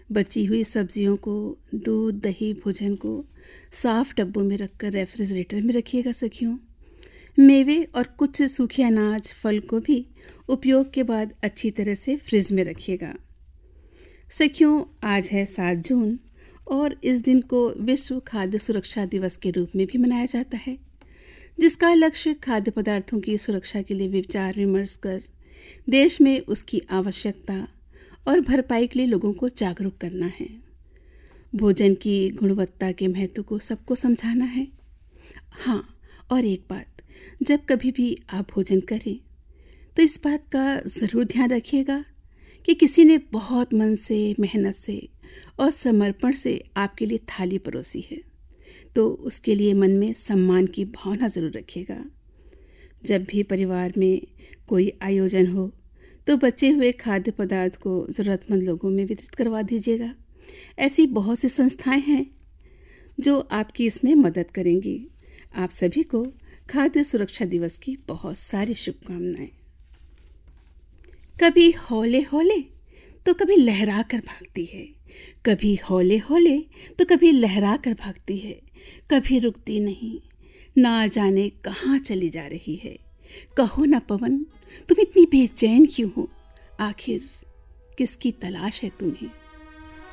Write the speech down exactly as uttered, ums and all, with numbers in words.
बची हुई सब्जियों को, दूध, दही, भोजन को साफ डब्बों में रखकर रेफ्रिजरेटर में रखिएगा सखियों। मेवे और कुछ सूखे अनाज, फल को भी उपयोग के बाद अच्छी तरह से फ्रिज में रखिएगा। सखियों, आज है सात जून और इस दिन को विश्व खाद्य सुरक्षा दिवस के रूप में भी मनाया जाता है, जिसका लक्ष्य खाद्य पदार्थों की सुरक्षा के लिए विचार विमर्श कर देश में उसकी आवश्यकता और भरपाई के लिए लोगों को जागरूक करना है। भोजन की गुणवत्ता के महत्व को सबको समझाना है। हाँ, और एक बात, जब कभी भी आप भोजन करें तो इस बात का ज़रूर ध्यान रखिएगा कि किसी ने बहुत मन से, मेहनत से और समर्पण से आपके लिए थाली परोसी है, तो उसके लिए मन में सम्मान की भावना ज़रूर रखिएगा। जब भी परिवार में कोई आयोजन हो तो बचे हुए खाद्य पदार्थ को ज़रूरतमंद लोगों में वितरित करवा दीजिएगा। ऐसी बहुत सी संस्थाएं हैं जो आपकी इसमें मदद करेंगी। आप सभी को खाद्य सुरक्षा दिवस की बहुत सारी शुभकामनाएं। कभी हौले हौले तो कभी लहरा कर भागती है, कभी हौले हौले तो कभी लहरा कर भागती है, कभी रुकती नहीं, ना जाने कहाँ चली जा रही है। कहो ना पवन, तुम इतनी बेचैन क्यों हो? आखिर किसकी तलाश है तुम्हें?